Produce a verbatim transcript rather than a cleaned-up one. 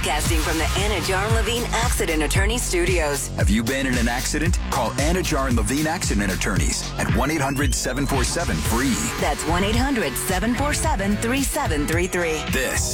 Broadcasting from the Anna Jar and Levine Accident Attorney Studios. Have you been in an accident? Call Anna Jar and Levine Accident Attorneys at one eight hundred seven four seven free. That's one eight hundred seven four seven three seven three three. This